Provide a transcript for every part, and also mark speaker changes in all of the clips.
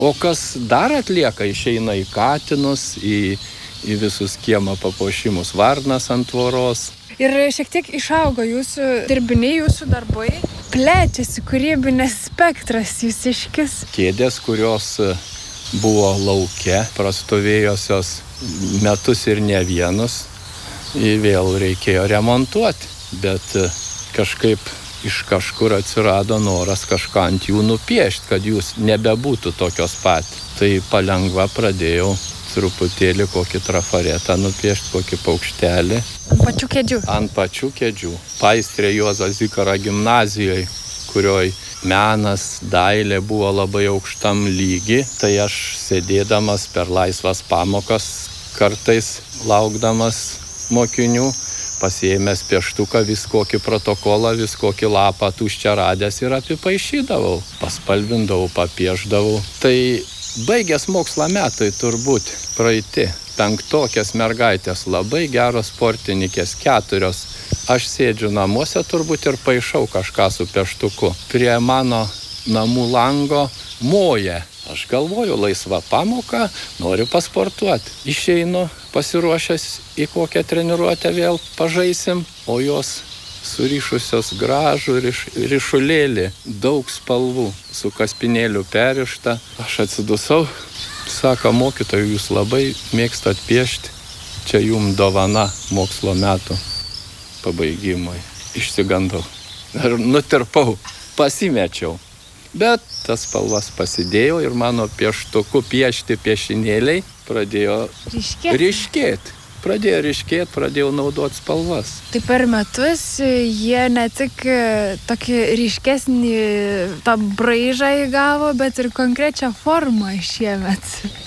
Speaker 1: O kas dar atlieka, išeina į katinus, į visus kiemo papuošimus, varnas ant tvoros.
Speaker 2: Ir šiek tiek išaugo jūsų dirbiniai, jūsų darbai. Plečiasi kūrybinės spektras jūsiškis.
Speaker 1: Kėdės, kurios buvo lauke, prastovėjusios metus ir ne vienus, vėl reikėjo remontuoti. Bet kažkaip iš kažkur atsirado noras kažką ant jų nupiešti, kad jūs nebebūtų tokios pat. Tai palengva pradėjau truputėlį kokį trafaretą nupiešti, kokį paukštelį.
Speaker 2: Ant pačių kėdžių?
Speaker 1: Ant pačių kėdžių. Paistrė Juozo Zikaro gimnazijoje, kurioj menas, dailė buvo labai aukštam lygi. Tai aš sėdėdamas per laisvas pamokas, kartais laukdamas mokinių, pasiėmęs pieštuką, vis kokį protokolą, vis kokį lapą tuščią radęs ir apipaišydavau. Paspalvindavau, papieždavau. Tai baigęs mokslo metai turbūt praeiti. 5 mergaitės, labai geros sportininkės, 4. Aš sėdžiu namuose turbūt ir paišau kažką su pieštuku. Prie mano namų lango moja. Aš galvoju, laisva pamoka, noriu pasportuoti. Išeinu, pasiruošęs į kokią treniruotę vėl pažaisim, o jos surišusios gražų ryšulėlį, daug spalvų, su kaspinėliu perišta. Aš atsidusau, sako, mokytojai, jūs labai mėgstat piešti, čia jums dovana mokslo metų pabaigimui. Išsigandau ir nutirpau, pasimečiau. Bet tas spalvas pasidėjau ir mano pieštuku piešti piešinėliai pradėjo ryškėti. Pradėjau naudoti spalvas.
Speaker 2: Tai per metus jie ne tik tokį ryškesnį tą braižą įgavo, bet ir konkrečią formą šiemet.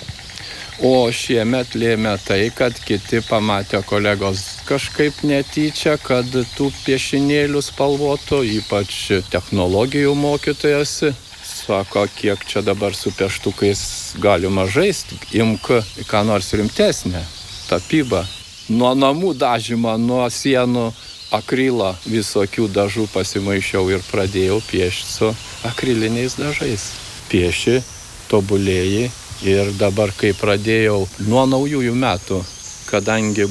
Speaker 1: O šiemet lėmė tai, kad kiti pamatė kolegos kažkaip netyčia, kad tų piešinėlių spalvotų, ypač technologijų mokytojas, sako, kiek čia dabar su pieštukais galima žaisti, imk ką nors rimtesnę. Tapyba. Nuo namų dažymą, nuo sienų akrilo visokių dažų pasimaišiau ir pradėjau piešti su akriliniais dažais. Pieši, tobulėjai ir dabar, kai pradėjau nuo naujųjų metų, kadangi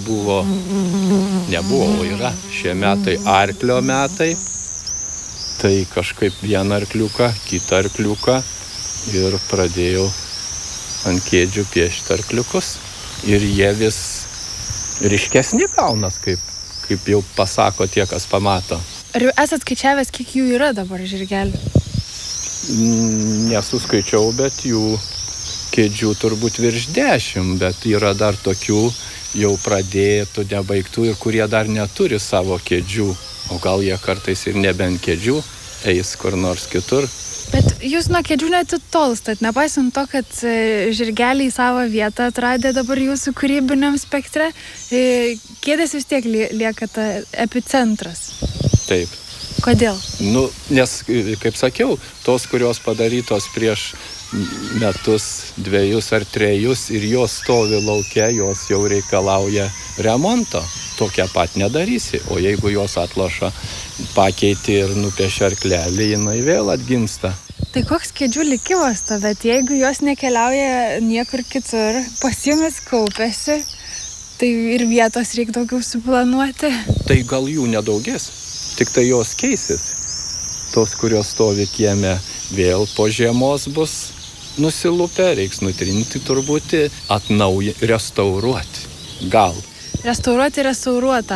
Speaker 1: yra šie metai arklio metai, tai kažkaip vieną arkliuką, kitą arkliuką ir pradėjau ant kėdžių piešti arkliukus. Ir jie vis ryškesni gaunas, kaip jau pasako tie, kas pamato.
Speaker 2: Ar jau esat skaičiavęs, kiek jų yra dabar žirgelių?
Speaker 1: Nesuskaičiau, bet jų kėdžių turbūt virš 10, bet yra dar tokių jau pradėtų, nebaigtų ir kurie dar neturi savo kėdžių. O gal jie kartais ir nebent kėdžių eis kur nors kitur.
Speaker 2: Bet jūs nuo kėdžių netitolstat, nepaisant to, kad žirgeliai savo vietą atradė dabar jūsų kūrybiniam spektre, kėdės vis tiek lieka ta epicentras.
Speaker 1: Taip.
Speaker 2: Kodėl?
Speaker 1: Nes, kaip sakiau, tos, kurios padarytos prieš metus, 2 ar 3 ir jos stovi lauke, jos jau reikalauja remonto. Tokią pat nedarysi, o jeigu jos atloša, pakeiti ir nupiešia arklelį, jinai vėl atgimsta.
Speaker 2: Tai koks kėdžių likimas tada, jeigu jos nekeliauja niekur kitur, pas jumis kaupiasi, tai ir vietos reikia daugiau suplanuoti?
Speaker 1: Tai gal jų nedaugės, tik tai jos keisis. Tos, kurios stovi kieme, vėl po žiemos bus nusilupę, reiks nutrinti turbūt, restauruoti. Gal.
Speaker 2: Restauruota.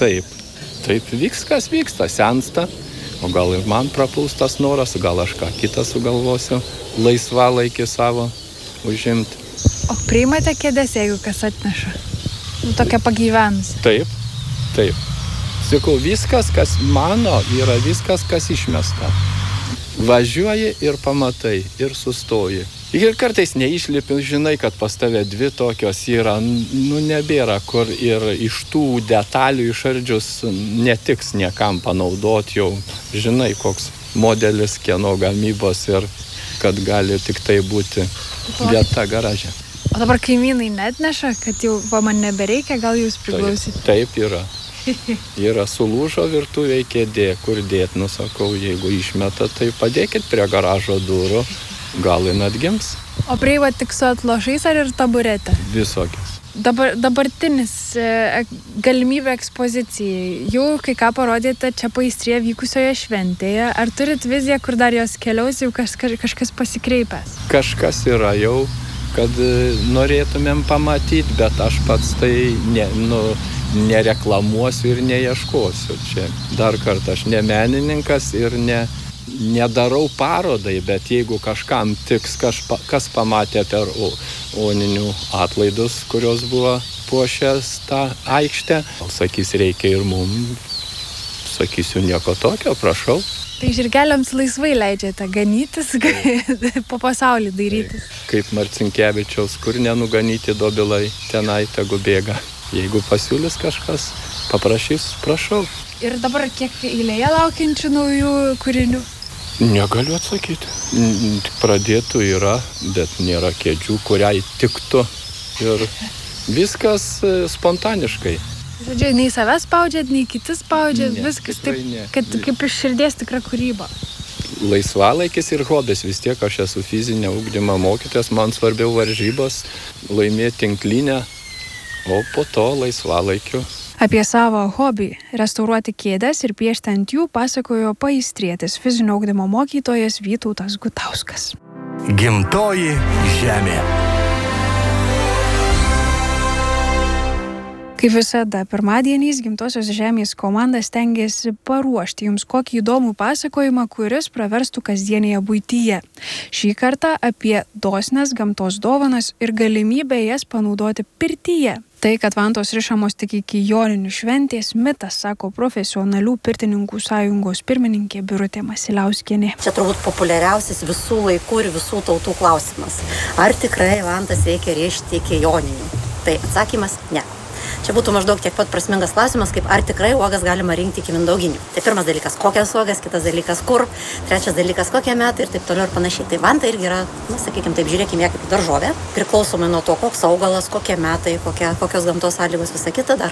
Speaker 1: Taip viskas vyksta, sensta, o gal ir man prapuls tas noras, gal aš ką kitą sugalvosiu, laisvalaikį savo užimti.
Speaker 2: O priimate kėdės, jeigu kas atneša? Tokia pagyvenus.
Speaker 1: Taip. Sakau, viskas, kas mano, yra viskas, kas išmesta. Važiuoji ir pamatai, ir sustoji. Ir kartais neišlipi, žinai, kad pas tave 2 tokios yra, nebėra kur ir iš tų detalių išardžius netiks niekam panaudoti jau. Žinai, koks modelis, kieno gamybos ir kad gali tik tai būti vieta garaže.
Speaker 2: O dabar kaimynai neatneša, kad jau man nebereikia, gal jūs priklausyti?
Speaker 1: Taip yra. Yra sulūžo virtuvėj kėdė, kur dėt, sakau, jeigu išmeta, tai padėkit prie garažo durų. gal jin atgims.
Speaker 2: O prieivat tik su atlošais ar ir taburetė?
Speaker 1: Visokios.
Speaker 2: Dabartinis galimybė ekspozicijai. Jau kai ką parodėte čia Paistrėje vykusioje šventėje. Ar turit viziją, kur dar jos keliaus, jau kažkas pasikreipęs?
Speaker 1: Kažkas yra jau, kad norėtumėm pamatyti, bet aš pats tai nereklamuosiu ir neieškosiu. Čia dar kartą aš ne menininkas ir nedarau parodai, bet jeigu kažkam tiks, kas pamatė per oninių atlaidus, kurios buvo puošęs tą aikštę, sakys, reikia ir mums, sakysiu, nieko tokio, prašau.
Speaker 2: Tai žirgeliams laisvai leidžiate ganytis, po pasaulį dairytis.
Speaker 1: Kaip Marcinkevičiaus, kur nenuganyti dobilai, tenai tegu bėga. Jeigu pasiūlys kažkas, paprašys, prašau.
Speaker 2: Ir dabar kiek eilėje laukiančių naujų kūrinių?
Speaker 1: Negaliu atsakyti. Pradėtų yra, bet nėra kėdžių, kuriai tiktų. Ir viskas spontaniškai.
Speaker 2: Žodžiu, nei savęs spaudžiat, nei kiti spaudžiat, viskas taip, kad kaip iš širdies tikra kūryba.
Speaker 1: Laisvalaikis ir hobis. Vis tiek aš esu fizinio ugdymo mokytojas, man svarbiau varžybos, laimėti tinklinę, o po to laisvalaikiu.
Speaker 2: Apie savo hobį – restauruoti kėdes ir piešti ant jų pasakojo paistrietis fizinio ugdymo mokytojas Vytautas Gutauskas.
Speaker 3: Gimtoji žemė.
Speaker 2: Kaip visada, pirmadieniais Gimtosios žemės komanda stengiasi paruošti jums kokį įdomų pasakojimą, kuris praverstų kasdienėje buityje. Šį kartą apie dosnias gamtos dovanas ir galimybę jas panaudoti pirtyje. Tai, kad vantos rišamos tik iki Joninių šventės, mitas, sako Profesionalių pirtininkų sąjungos pirmininkė Birutė Masiliauskienė.
Speaker 4: Čia turbūt populiariausias visų laikų ir visų tautų klausimas. Ar tikrai vantas reikia rišti iki Joninių? Tai atsakymas – ne. Čia būtų maždaug tiek pat prasmingas klausimas, kaip ar tikrai uogas galima rinkti iki Mindauginių. Tai pirmas dalykas, kokias uogas, kitas dalykas, kur, trečias dalykas, kokie metai ir taip toliau ir panašiai. Tai vanta irgi yra, sakykime taip, žiūrėkime ją kaip daržovė, priklausomai nuo to, koks augalas, kokie metai, kokios gamtos sąlygos, visa kita dar.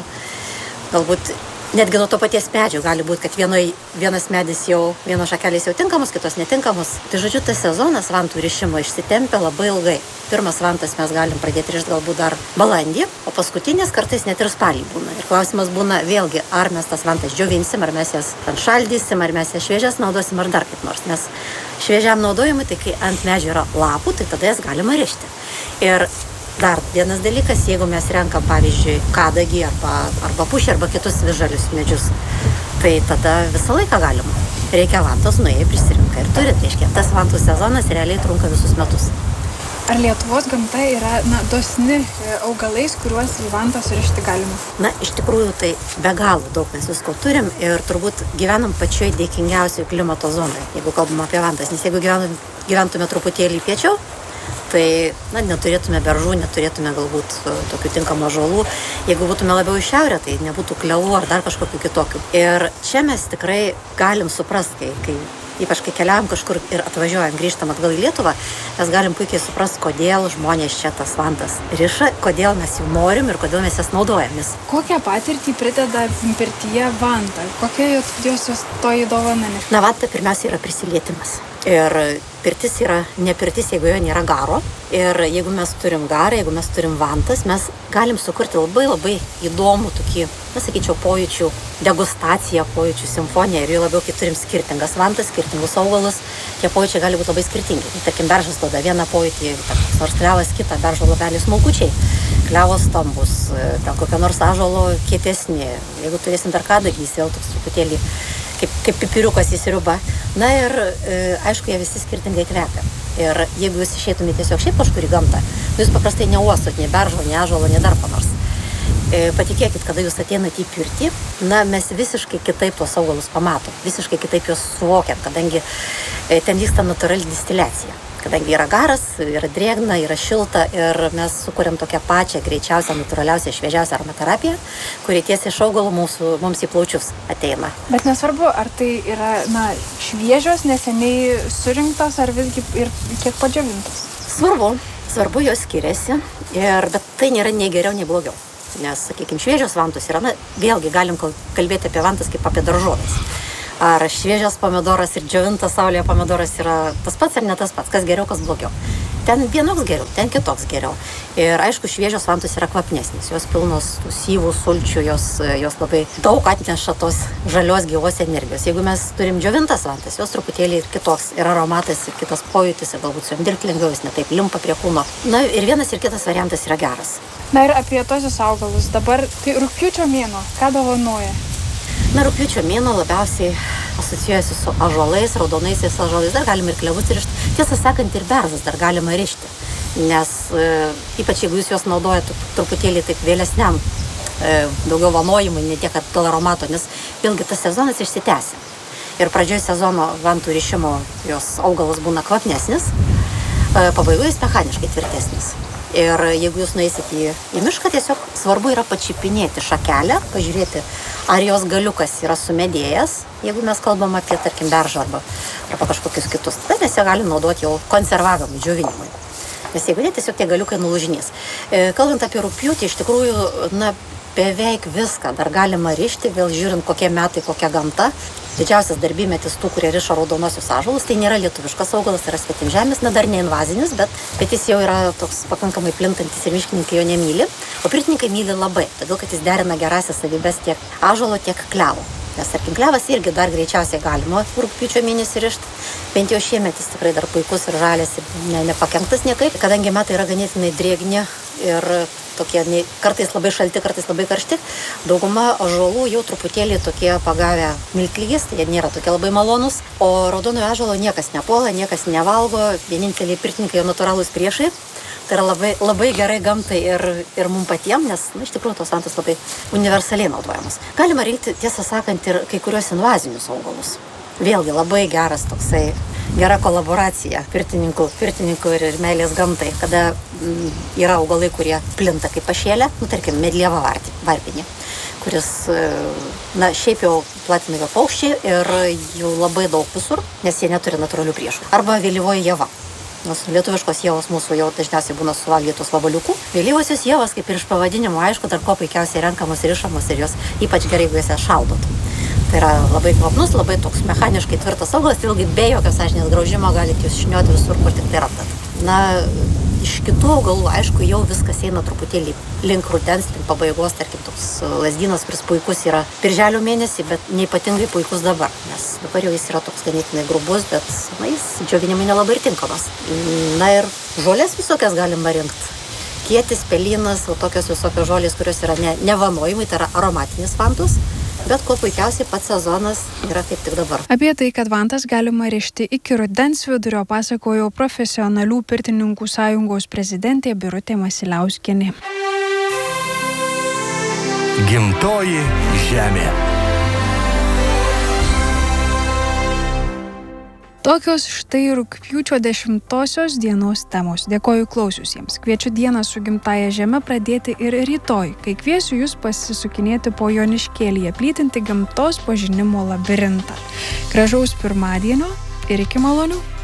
Speaker 4: Galbūt netgi nuo to paties medžio gali būti, kad vienas medis jau, vienos šakelės jau tinkamos, kitos netinkamos. Tai žodžiu, tas sezonas vantų rišimo išsitempia labai ilgai. Pirmas vantas mes galim pradėti rišti galbūt dar balandį, o paskutinės kartais net ir spalį būna. Ir klausimas būna vėlgi, ar mes tas vantas džiovinsim, ar mes jas šaldysim, ar mes jas šviežias naudosim, ar dar kaip nors. Nes šviežiam naudojimui, tai kai ant medžio yra lapų, tai tada jas galima rišti. Ir dar vienas dalykas, jeigu mes renkam, pavyzdžiui, kadagį arba pušį arba kitus visžalius medžius, tai tada visą laiką galima. Reikia vantos, nuėjai prisirinka ir turit, reiškia, tas vantų sezonas realiai trunka visus metus.
Speaker 2: Ar Lietuvos gamta yra dosni augalais, kuriuos į vantas surišti galima?
Speaker 4: Na, iš tikrųjų, tai be galo daug mes visko turim ir turbūt gyvenam pačioj dėkingiausioj klimato zonoje, jeigu kalbam apie vantas. Nes jeigu gyventume truputėlį piečiau, tai neturėtume beržų, neturėtume galbūt tokių tinkamų ąžuolų. Jeigu būtume labiau į šiaurę, tai nebūtų klevų ar dar kažkokių kitokių. Ir čia mes tikrai galim suprasti, ypač kai keliavam kažkur ir atvažiuojam, grįžtam atgal į Lietuvą, mes galim puikiai suprasti, kodėl žmonės čia tas vantas riša, kodėl mes jų norim ir kodėl mes jas naudojam.
Speaker 2: Kokią patirtį prideda pirtyje vanta? Kokia jos toji dovana?
Speaker 4: Na, vanta pirmiausia yra prisilietimas. Ir pirtis yra ne pirtis, jeigu jo nėra garo. Ir jeigu mes turim garą, jeigu mes turim vantas, mes galim sukurti labai įdomų tokį, sakyčiau, pojūčių degustaciją, pojūčių simfoniją. Ir jau labiau, kai turim skirtingas vantas, skirtingus augalus, tie pojūčiai gali būti labai skirtingi. Tai, tarkim, beržas duoda vieną pojūtį, nors klevas kitą, beržo lapelis smulkučiai, klevos stambus, kokio nors ąžuolo kietesni. Jeigu turėsim dar kadagį, jis vėl toks truputėlį kaip pipiriukas į sriubą. Na ir aišku, jie visi skirtingai kvepia. Ir jeigu jūs išeitumėte tiesiog šiaip kažkur į gamtą, jūs paprastai neuostot nei beržo, nei ąžuolo, nei dar ko nors. Patikėkit, kada jūs ateinate į pirtį, mes visiškai kitaip tuos augalus pamatom, visiškai kitaip juos suvokiam, kadangi ten vyksta natūrali distiliacija. Kadangi yra garas, yra drėgna, yra šilta ir mes sukuriam tokią pačią, greičiausią, natūraliausią, šviežiausią aromaterapiją, kuri tiesiai iš augalų mums į plaučius ateina.
Speaker 2: Bet nesvarbu, ar tai yra šviežios, neseniai surinktos, ar visgi ir kiek padžiovintos?
Speaker 4: Svarbu, jos skiriasi, bet tai nėra nei geriau, nei blogiau. Nes, sakykime, šviežios vantos yra, vėlgi galim kalbėti apie vantas kaip apie daržovės. Ar šviežias pomidoras ir džiovintas saulėje pomidoras yra tas pats ar ne tas pats, kas geriau, kas blogiau. Ten vienoks geriau, ten kitoks geriau. Ir aišku, šviežios vantos yra kvapnesnės, jos pilnos tų syvų, sulčių, jos labai daug atneša tos žalios gyvos energijos. Jeigu mes turim džiovintas vantas, jos truputėlį ir kitoks, ir aromatas, ir kitas pojūtis, ir galbūt su jom dirbti lengviau, jis netaip limpa prie kūno. Na ir vienas ir kitas variantas yra geras.
Speaker 2: Na ir apie tosius augalus. Dabar tai rugpjūčio mėnuo, ką dovanoja?
Speaker 4: Na, rugpjūčio mėnuo labiausiai asocijuojasi su ąžuolais, raudonaisiais ąžuolais. Dar galima ir klevus rišti. Tiesą sakant, ir beržus dar galima rišti. Nes ypač jeigu jūs juos naudojate truputėlį taip vėlesniam, daugiau vanojimui, ne tiek dėl aromato, nes vėlgi tas sezonas išsitęsia. Ir pradžioje sezono vantų rišimo jos augalas būna kvapnesnis, pabaigoje jis mechaniškai tvirtesnis. Ir jeigu jūs nueisit į mišką, tiesiog svarbu yra pačipinėti šakelę, pažiūrėti, ar jos galiukas yra sumedėjęs, jeigu mes kalbam apie, tarkim, beržą arba kažkokius kitus. Tada mes ją galim naudoti jau konservavimui, džiovinimui. Nes jeigu ne, tiesiog tie galiukai nulūžinės. Kalbant apie rugpjūtį, iš tikrųjų, beveik viską dar galima rišti, vėl žiūrint, kokie metai, kokia gamta. Didžiausias darbymetis tų, kurie riša raudonosius ąžuolus, tai nėra lietuviškas augalas, yra svetimžemis, dar ne invazinis, bet jis jau yra toks pakankamai plintantis ir miškininkai jo nemyli. O pirtininkai myli labai, todėl kad jis derina gerasias savybes tiek ąžuolo, tiek klevo. Nes, tarkim, klevas irgi dar greičiausiai galima rugpjūčio mėnesį rišti. Bent jau šiemet jis tikrai dar puikus ir žalias ir nepakenktas niekaip, kadangi metai yra ganėtinai drėgni ir tokie kartais labai šalti, kartais labai karšti. Dauguma ąžuolų jau truputėlį tokie pagavę miltligės, tai jie nėra tokie labai malonus. O raudonojo ąžuolo niekas nepuola, niekas nevalgo, vieninteliai pirtininkai jo natūralūs priešai. Tai yra labai gerai gamtai ir mums patiems, nes iš tikrųjų tos vantos labai universaliai naudojamos. Galima rinkti, tiesą sakant, ir kai kurios invazinius augalus. Vėlgi labai geras toksai, gera kolaboracija pirtininkų ir meilės gamtai, kada yra augalai, kurie plinta kaip pašėlė, tarkim, medlieva varpinė, kuris, šiaip jau platina jo paukščiai ir jų labai daug visur, nes jie neturi natūralių priešų. Arba vėlyvoji ieva. Nes lietuviškos ievos mūsų jau dažniausiai būna suvalgytos vabaliukų. Vėlyvosios ievos, kaip ir iš pavadinimo, aišku, dar ko puikiausiai renkamos ir rišamos ir jos ypač gerai, jeigu jas šaldot. Tai yra labai kvapnus, labai toks mechaniškai tvirtas augalas, vėlgi be jokios sąžinės graužimo galite jūs šniuoti visur, kur tik tai randat. Iš kitų augalų, aišku, jau viskas eina truputėlį link rudens, link pabaigos, tarkim, toks lazdynas, kuris puikus yra birželio mėnesį, bet neypatingai puikus dabar, nes dabar jau jis yra toks ganėtinai grubus, bet jis džiovinimui nelabai ir tinkamas. Ir žolės visokias galima rinkti. Kietis, pelynas, tokios visokios žolės, kurios yra ne vanojimai, tai yra aromatinis vantos. Bet kuo puikiausiai pats sezonas yra kaip tik dabar.
Speaker 2: Apie tai, kad vantas galima rišti iki rudens vidurio, pasakojo Profesionalių pirtininkų sąjungos prezidentė Birutė Masiliauskienė.
Speaker 3: Gimtoji žemė.
Speaker 2: Tokios štai rugpjūčio 10 dienos temos. Dėkoju klausiusiems. Kviečiu dieną su gimtaja žeme pradėti ir rytoj, kai kviesiu jūs pasisukinėti po Joniškėlyje, plytinti gamtos pažinimo labirintą. Gražaus pirmadienio ir iki malonių.